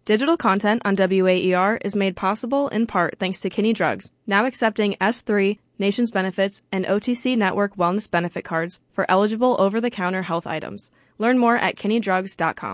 Digital content on WAER is made possible in part thanks to Kinney Drugs, now accepting S3, Nations Benefits, and OTC Network Wellness Benefit Cards for eligible over-the-counter health items. Learn more at kinneydrugs.com.